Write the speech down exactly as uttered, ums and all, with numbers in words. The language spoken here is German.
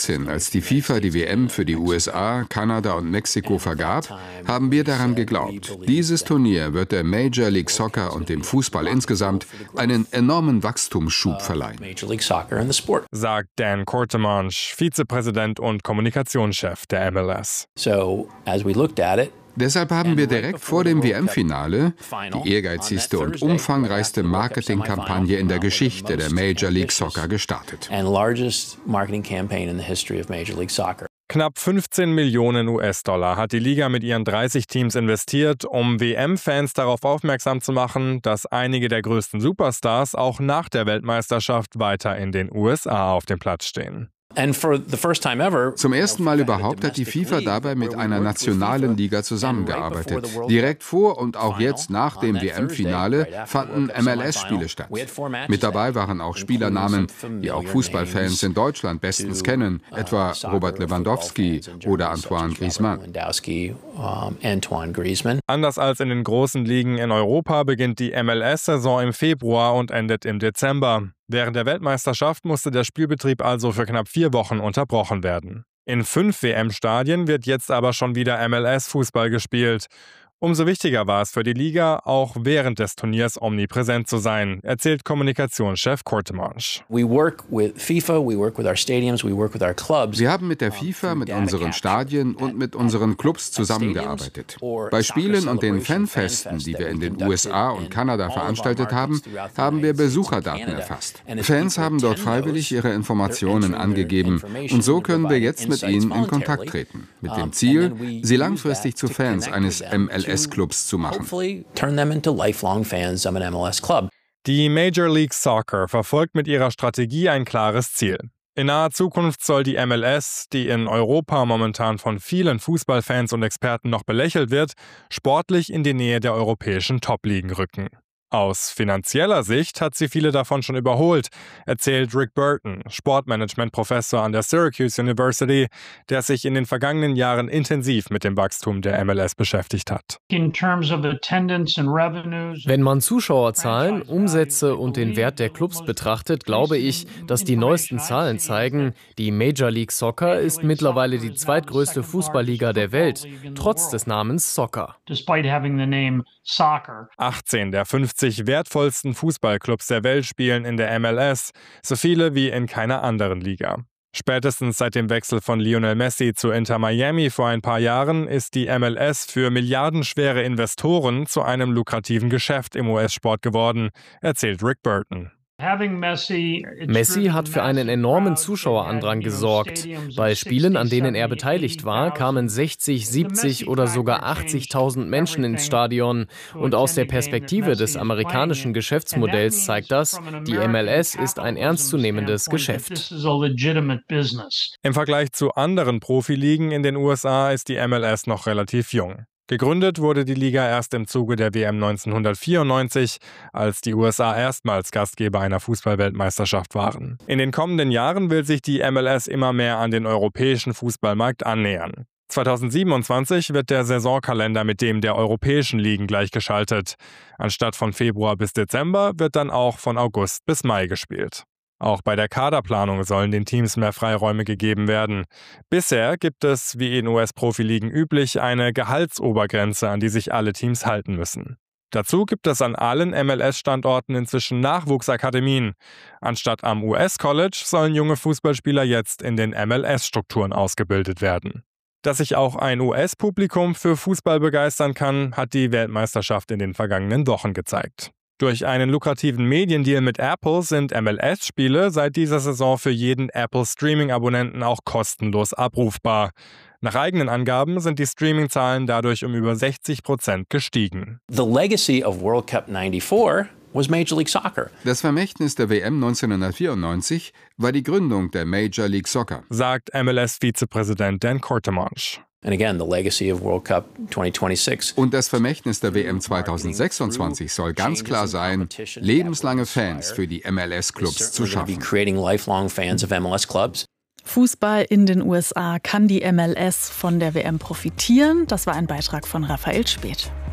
zweitausendvierzehn, als die FIFA die W M für die U S A, Kanada und Mexiko vergab, haben wir daran geglaubt, dieses Turnier wird der Major League Soccer und dem Fußball insgesamt einen enormen Wachstumsschub verleihen, sagt Dan Courtemanche, Vizepräsident und Kommunikationschef der M L S. So, as we looked at it, Deshalb haben wir direkt vor dem W M-Finale die ehrgeizigste und umfangreichste Marketingkampagne in der Geschichte der Major League Soccer gestartet. Knapp fünfzehn Millionen U S-Dollar hat die Liga mit ihren dreißig Teams investiert, um W M-Fans darauf aufmerksam zu machen, dass einige der größten Superstars auch nach der Weltmeisterschaft weiter in den U S A auf dem Platz stehen. Zum ersten Mal überhaupt hat die FIFA dabei mit einer nationalen Liga zusammengearbeitet. Direkt vor und auch jetzt nach dem W M-Finale fanden M L S-Spiele statt. Mit dabei waren auch Spielernamen, die auch Fußballfans in Deutschland bestens kennen, etwa Robert Lewandowski oder Antoine Griezmann. Anders als in den großen Ligen in Europa beginnt die M L S-Saison im Februar und endet im Dezember. Während der Weltmeisterschaft musste der Spielbetrieb also für knapp vier Wochen unterbrochen werden. In fünf W M-Stadien wird jetzt aber schon wieder M L S-Fußball gespielt. Umso wichtiger war es für die Liga, auch während des Turniers omnipräsent zu sein, erzählt Kommunikationschef Courtemanche. Wir haben mit der FIFA, mit unseren Stadien und mit unseren Clubs zusammengearbeitet. Bei Spielen und den Fanfesten, die wir in den U S A und Kanada veranstaltet haben, haben wir Besucherdaten erfasst. Fans haben dort freiwillig ihre Informationen angegeben und so können wir jetzt mit ihnen in Kontakt treten. Mit dem Ziel, sie langfristig zu Fans eines M L S-Clubs zu machen. Die Major League Soccer verfolgt mit ihrer Strategie ein klares Ziel. In naher Zukunft soll die M L S, die in Europa momentan von vielen Fußballfans und Experten noch belächelt wird, sportlich in die Nähe der europäischen Top-Ligen rücken. Aus finanzieller Sicht hat sie viele davon schon überholt, erzählt Rick Burton, Sportmanagement-Professor an der Syracuse University, der sich in den vergangenen Jahren intensiv mit dem Wachstum der M L S beschäftigt hat. Wenn man Zuschauerzahlen, Umsätze und den Wert der Clubs betrachtet, glaube ich, dass die neuesten Zahlen zeigen, die Major League Soccer ist mittlerweile die zweitgrößte Fußballliga der Welt, trotz des Namens Soccer. achtzehn der fünfzig wertvollsten Fußballclubs der Welt spielen in der M L S, so viele wie in keiner anderen Liga. Spätestens seit dem Wechsel von Lionel Messi zu Inter Miami vor ein paar Jahren ist die M L S für milliardenschwere Investoren zu einem lukrativen Geschäft im U S-Sport geworden, erzählt Rick Burton. Messi hat für einen enormen Zuschauerandrang gesorgt. Bei Spielen, an denen er beteiligt war, kamen sechzig, siebzig oder sogar achtzigtausend Menschen ins Stadion. Und aus der Perspektive des amerikanischen Geschäftsmodells zeigt das, die M L S ist ein ernstzunehmendes Geschäft. Im Vergleich zu anderen Profiligen in den U S A ist die M L S noch relativ jung. Gegründet wurde die Liga erst im Zuge der W M neunzehnhundertvierundneunzig, als die U S A erstmals Gastgeber einer Fußball-Weltmeisterschaft waren. In den kommenden Jahren will sich die M L S immer mehr an den europäischen Fußballmarkt annähern. zweitausendsiebenundzwanzig wird der Saisonkalender mit dem der europäischen Ligen gleichgeschaltet. Anstatt von Februar bis Dezember wird dann auch von August bis Mai gespielt. Auch bei der Kaderplanung sollen den Teams mehr Freiräume gegeben werden. Bisher gibt es, wie in U S-Profiligen üblich, eine Gehaltsobergrenze, an die sich alle Teams halten müssen. Dazu gibt es an allen M L S-Standorten inzwischen Nachwuchsakademien. Anstatt am U S-College sollen junge Fußballspieler jetzt in den M L S-Strukturen ausgebildet werden. Dass sich auch ein U S-Publikum für Fußball begeistern kann, hat die Weltmeisterschaft in den vergangenen Wochen gezeigt. Durch einen lukrativen Mediendeal mit Apple sind M L S-Spiele seit dieser Saison für jeden Apple-Streaming-Abonnenten auch kostenlos abrufbar. Nach eigenen Angaben sind die Streaming-Zahlen dadurch um über sechzig Prozent gestiegen. The legacy of World Cup ninety-four was Major League Soccer. Das Vermächtnis der W M neunzehnhundertvierundneunzig war die Gründung der Major League Soccer, sagt M L S-Vizepräsident Dan Courtemanche. And again, the legacy of World Cup twenty twenty-six. Und das Vermächtnis der W M zweitausendsechsundzwanzig soll ganz klar sein, lebenslange Fans für die M L S-Clubs zu schaffen. Fußball in den U S A, kann die M L S von der W M profitieren? Das war ein Beitrag von Raphael Späth.